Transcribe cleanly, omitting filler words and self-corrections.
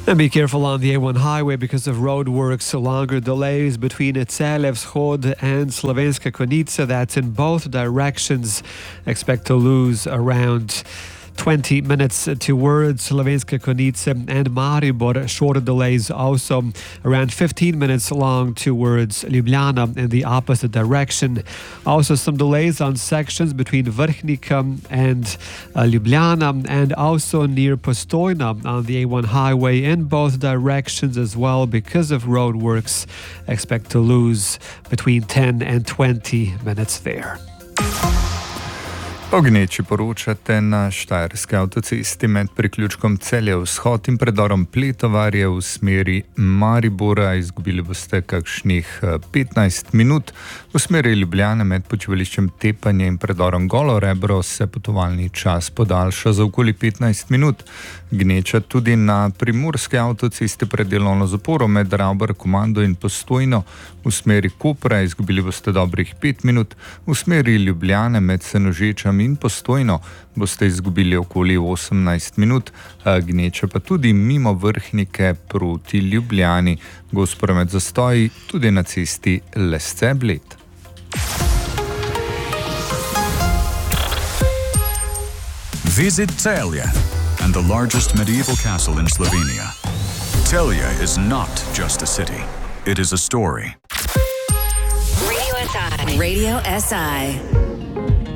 And be careful on the A1 highway because of road works. Longer delays between Celje Vzhod and Slovenska Konjica. That's in both directions. Expect to lose around 20 minutes towards Slovenska Konjica and Maribor. Shorter delays also around 15 minutes long towards Ljubljana in the opposite direction. Also some delays on sections between Vrhnika and Ljubljana and also near Postojna on the A1 highway in both directions as well because of road works. Expect to lose between 10 and 20 minutes there. O gneči poročate na Štajerski avtocesti med priključkom Celje Vzhod in predorom Pletovarje v smeri Maribora. Izgubili boste kakšnih 15 minut. V smeri Ljubljane med počivališčem Tepanje in predorom Golo Rebro se potovalni čas podaljša za okoli 15 minut. Gneča tudi na primorski avtocesti pred delovno zaporo med Ravbar Komando in Postojno. V smeri Kopra izgubili boste dobrih 5 minut. V smeri Ljubljane med Senožečami in Postojno boste izgubili okoli 18 minut, gneča pa tudi mimo Vrhnike proti Ljubljani. Gost promet zastoji tudi na cesti Lesce-Bled. Visit Celje and the largest medieval castle in Slovenia. Celje is not just a city, it is a story. Radio SI. Radio SI.